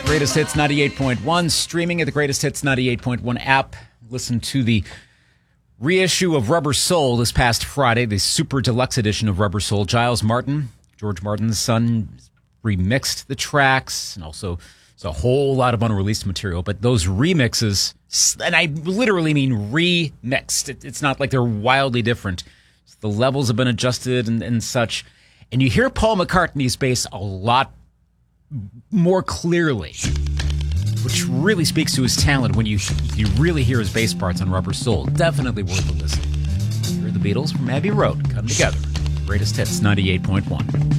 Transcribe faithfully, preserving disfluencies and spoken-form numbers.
Greatest Hits ninety-eight point one, streaming at the Greatest Hits ninety-eight point one app. Listen to the reissue of Rubber Soul this past Friday, the super deluxe edition of Rubber Soul. Giles Martin, George Martin's son, remixed the tracks, and also there's a whole lot of unreleased material. But those remixes, and I literally mean remixed, it, it's not like they're wildly different. The levels have been adjusted and, and such. And you hear Paul McCartney's bass a lot more clearly, which really speaks to his talent when you you really hear his bass parts on Rubber Soul. Definitely worth a listen. Hear the Beatles from Abbey Road come together. Greatest Hits ninety-eight point one.